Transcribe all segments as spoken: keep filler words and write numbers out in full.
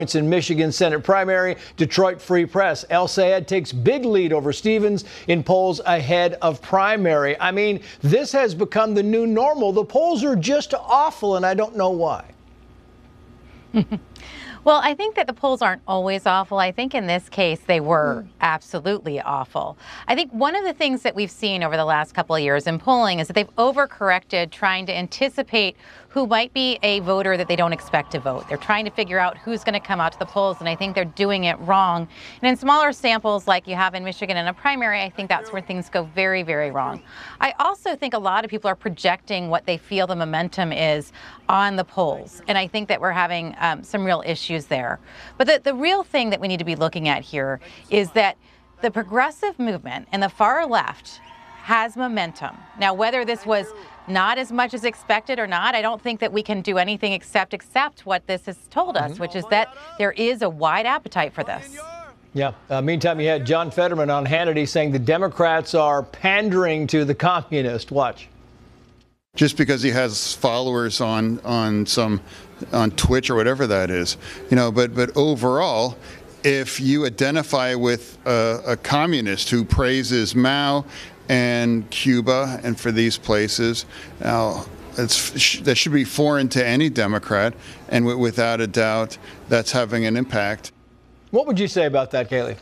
in Michigan Senate primary. Detroit Free Press. El Sayed takes big lead over Stevens in polls ahead of primary. I mean, this has become the new normal. The polls are just awful, and I don't know why. Well, I think that the polls aren't always awful. I think in this case, they were absolutely awful. I think one of the things that we've seen over the last couple of years in polling is that they've overcorrected trying to anticipate who might be a voter that they don't expect to vote. They're trying to figure out who's going to come out to the polls, and I think they're doing it wrong. And in smaller samples like you have in Michigan in a primary, I think that's where things go very, very wrong. I also think a lot of people are projecting what they feel the momentum is on the polls, and I think that we're having um, some real issues there. But the, the real thing that we need to be looking at here is that the progressive movement and the far left has momentum. Now, whether this was not as much as expected or not, I don't think that we can do anything except accept what this has told us, which is that there is a wide appetite for this. Yeah. Uh, meantime, you had John Fetterman on Hannity saying the Democrats are pandering to the communists. Watch. Just because he has followers on on some on Twitch or whatever that is, you know, but but overall, if you identify with a, a communist who praises Mao and Cuba and for these places, now it's, that should be foreign to any Democrat, and w without a doubt, that's having an impact. What would you say about that, Kayleigh?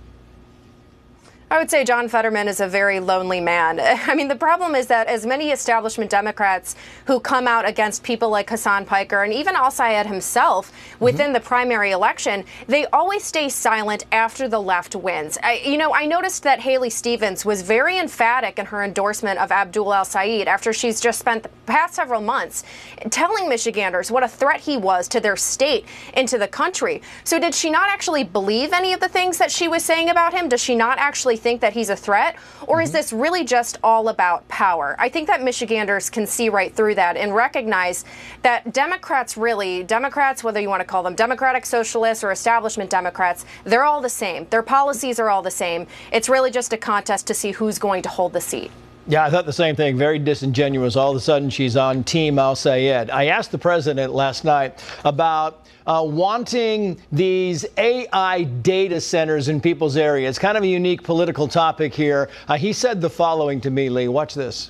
I would say John Fetterman is a very lonely man. I mean, the problem is that as many establishment Democrats who come out against people like Hasan Piker and even Al Sayed himself within mm-hmm. the primary election, they always stay silent after the left wins. I, you know, I noticed that Haley Stevens was very emphatic in her endorsement of Abdul El Sayed after she's just spent the past several months telling Michiganders what a threat he was to their state and to the country. So did she not actually believe any of the things that she was saying about him? Does she not actually think that he's a threat? Or is this really just all about power? I think that Michiganders can see right through that and recognize that Democrats really, Democrats, whether you want to call them Democratic Socialists or establishment Democrats, they're all the same. Their policies are all the same. It's really just a contest to see who's going to hold the seat. Yeah, I thought the same thing. Very disingenuous. All of a sudden, she's on Team Al Sayed. I asked the president last night about uh, wanting these A I data centers in people's areas. It's kind of a unique political topic here. Uh, he said the following to me, Lee. Watch this.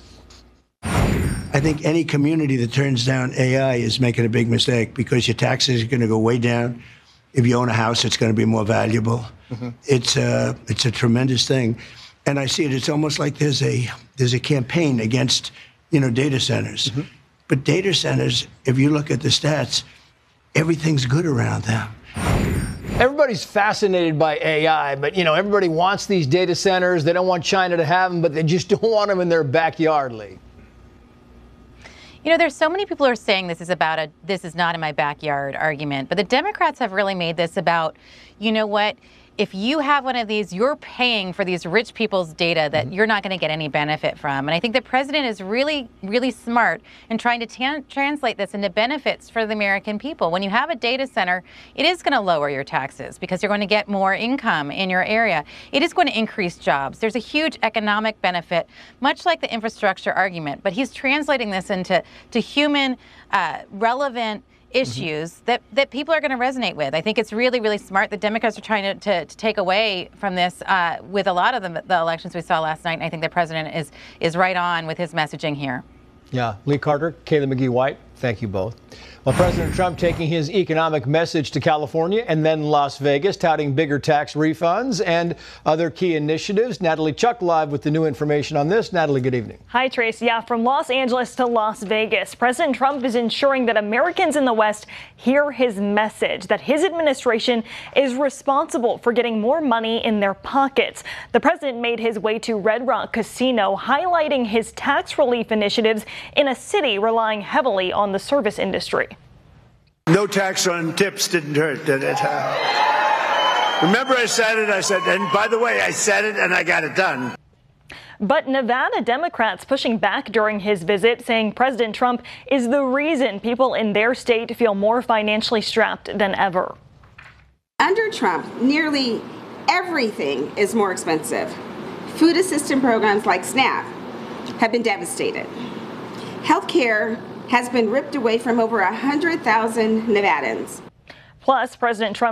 I think any community that turns down A I is making a big mistake because your taxes are going to go way down. If you own a house, it's going to be more valuable. Mm-hmm. It's a, it's a tremendous thing. And I see it, it's almost like there's a there's a campaign against, you know, data centers. Mm-hmm. But data centers, if you look at the stats, everything's good around them. Everybody's fascinated by A I, but, you know, everybody wants these data centers. They don't want China to have them, but they just don't want them in their backyard, Lee. You know, there's so many people who are saying this is about a this is not in my backyard argument, but the Democrats have really made this about, you know what? If you have one of these, you're paying for these rich people's data that mm-hmm. you're not going to get any benefit from. And I think the president is really, really smart in trying to tan- translate this into benefits for the American people. When you have a data center, it is going to lower your taxes because you're going to get more income in your area. It is going to increase jobs. There's a huge economic benefit, much like the infrastructure argument. But he's translating this into to human, uh, relevant issues mm-hmm. that, that people are going to resonate with. I think it's really, really smart. The Democrats are trying to, to, to take away from this uh, with a lot of the, the elections we saw last night. And I think the president is is right on with his messaging here. Yeah. Lee Carter, Kayleigh McGee-White, thank you both. Well, President Trump taking his economic message to California and then Las Vegas, touting bigger tax refunds and other key initiatives. Natalie Chuck live with the new information on this. Natalie, good evening. Hi, Trace. Yeah, from Los Angeles to Las Vegas, President Trump is ensuring that Americans in the West hear his message, that his administration is responsible for getting more money in their pockets. The president made his way to Red Rock Casino, highlighting his tax relief initiatives in a city relying heavily on the service industry. No tax on tips didn't hurt, did it? Remember I said it, I said, and by the way, I said it and I got it done. But Nevada Democrats pushing back during his visit, saying President Trump is the reason people in their state feel more financially strapped than ever. Under Trump, nearly everything is more expensive. Food assistance programs like SNAP have been devastated. Health care has been ripped away from over one hundred thousand Nevadans. Plus, President Trump